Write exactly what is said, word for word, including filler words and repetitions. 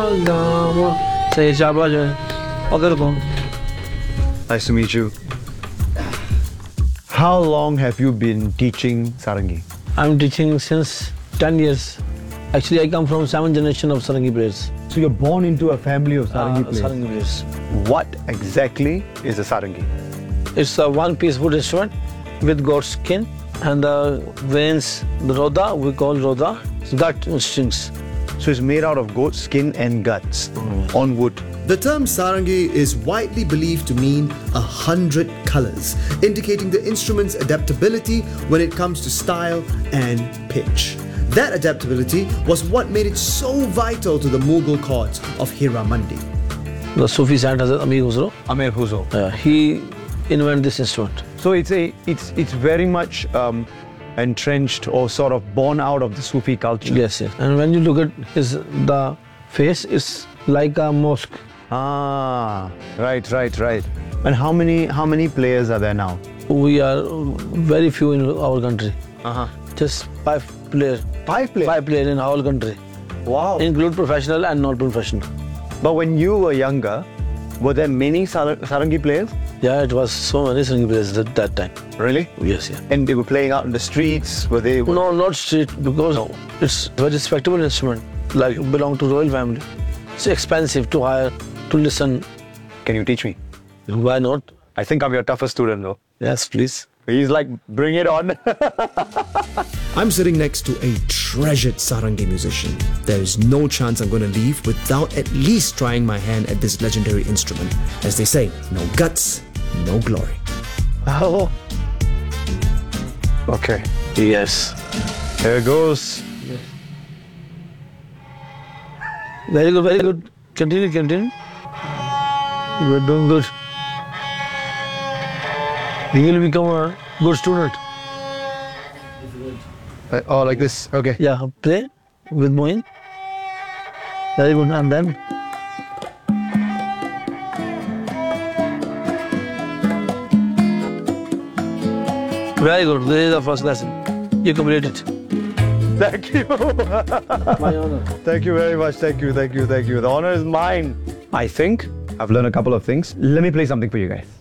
Nice to meet you. How long have you been teaching sarangi? I'm teaching since ten years. Actually, I come from seven generation of sarangi players. So you're born into a family of sarangi Uh, players. Sarangi players. What exactly is a sarangi? It's a one-piece wood instrument with goat skin and the veins, the roda, we call roda, gut strings. So it's made out of goat skin and guts Mm. on wood. The term sarangi is widely believed to mean a hundred colors, indicating the instrument's adaptability when it comes to style and pitch. That adaptability was what made it so vital to the Mughal courts of Hiramandi. The Sufi saint Hazrat Amir Khusro, Amir Khusro. uh, he invented this instrument. So it's a it's it's very much um, entrenched or sort of born out of the Sufi culture. Yes, yes. And when you look at his the face, it's like a mosque. Ah, right, right, right. And how many how many players are there now? We are very few in our country. Uh-huh. Just five players. Five players. Five players in our country, Wow. include professional and non-professional. But when you were younger, were there many sar- sarangi players? Yeah, it was so many sarangi players at that time. Really? Yes, yeah. And they were playing out in the streets? Were they? No, not street, because it's a very respectable instrument, like belong to royal family. It's expensive to hire, to listen. Can you teach me? Why not? I think I'm your toughest student though. Yes, please. He's like, bring it on. I'm sitting next to a treasured sarangi musician. There is no chance I'm going to leave without at least trying my hand at this legendary instrument. As they say, no guts, no glory. Oh. Okay. Yes. Here goes. Very good, very good. Continue, continue. You're doing good. You will become a good student. Uh, oh, like this. Okay. Yeah, play with Moin. Very good. And then very good. This is the first lesson. You completed it. Thank you. My honor. Thank you very much. Thank you. Thank you. Thank you. The honor is mine. I think I've learned a couple of things. Let me play something for you guys.